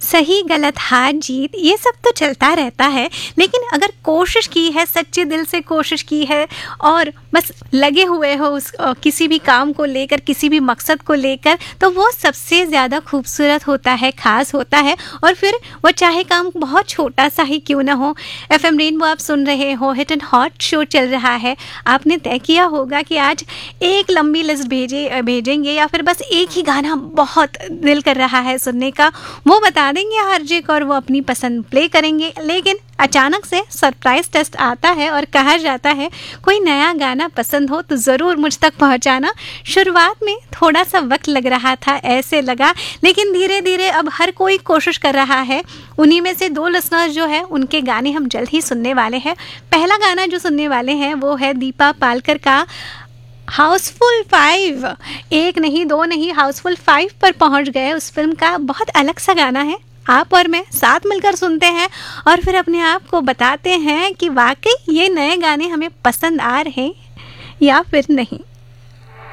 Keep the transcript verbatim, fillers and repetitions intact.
सही गलत हार जीत ये सब तो चलता रहता है, लेकिन अगर कोशिश की है, सच्चे दिल से कोशिश की है और बस लगे हुए हो उस अ, किसी भी काम को लेकर, किसी भी मकसद को लेकर, तो वो सबसे ज़्यादा खूबसूरत होता है, ख़ास होता है। और फिर वो चाहे काम बहुत छोटा सा ही क्यों ना हो। एफएम रेनबो आप सुन रहे हो, हिट एंड हॉट शो चल रहा है। आपने तय किया होगा कि आज एक लंबी लिस्ट भेजे अ, भेजेंगे या फिर बस एक ही गाना बहुत दिल कर रहा है सुनने का, वो बता देंगे आरजे को और वो अपनी पसंद प्ले करेंगे। लेकिन अचानक से सरप्राइज टेस्ट आता है और कहा जाता है कोई नया गाना पसंद हो तो ज़रूर मुझ तक पहुंचाना। शुरुआत में थोड़ा सा वक्त लग रहा था, ऐसे लगा, लेकिन धीरे धीरे अब हर कोई कोशिश कर रहा है। उन्हीं में से दो लिसनर्स जो है उनके गाने हम जल्द ही सुनने वाले हैं। पहला गाना जो सुनने वाले हैं वो है दीपा पालकर का हाउसफुल फाइव। एक नहीं दो नहीं, हाउसफुल फाइव पर पहुंच गए। उस फिल्म का बहुत अलग सा गाना है। आप और मैं साथ मिलकर सुनते हैं और फिर अपने आप को बताते हैं कि वाकई ये नए गाने हमें पसंद आ रहे हैं या फिर नहीं।